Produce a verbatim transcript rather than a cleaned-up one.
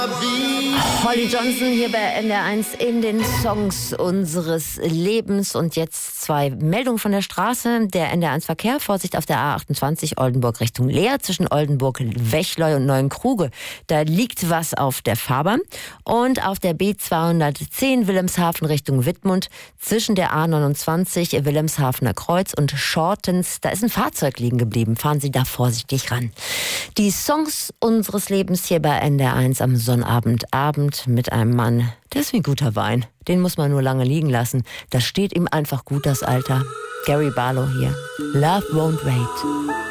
Holly Johnson hier bei N D R eins in den Songs unseres Lebens. Und jetzt zwei Meldungen von der Straße. Der N D R eins Verkehr, Vorsicht auf der A achtundzwanzig Oldenburg Richtung Leer zwischen Oldenburg, Wechleu und Neuenkruge. Da liegt was auf der Fahrbahn. Und auf der B zweihundertzehn Wilhelmshaven Richtung Wittmund zwischen der A neunundzwanzig Wilhelmshavener Kreuz und Shortens. Da ist ein Fahrzeug liegen geblieben. Fahren Sie da vorsichtig ran. Die Songs unseres Lebens hier bei N D R eins am Sonnabendabend mit einem Mann, der ist wie guter Wein. Den muss man nur lange liegen lassen. Das steht ihm einfach gut, das Alter. Gary Barlow hier. Love won't wait.